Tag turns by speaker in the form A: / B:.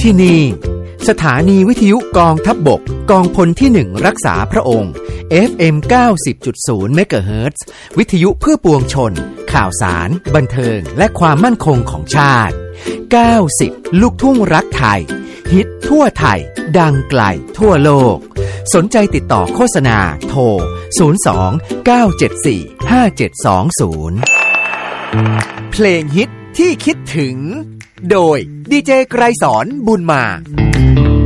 A: ที่นี่สถานีวิทยุกองทัพบกกองพลที่1รักษาพระองค์ FM 90.0 เมกะเฮิรตซ์ วิทยุเพื่อปวงชนข่าวสารบันเทิงและความมั่นคงของชาติ90ลูกทุ่งรักไทยฮิตทั่วไทยดังไกลทั่วโลกสนใจติดต่อโฆษณาโทร02 974 5720เพลงฮิตที่คิดถึงโดยดีเจไกรสอนบุญมา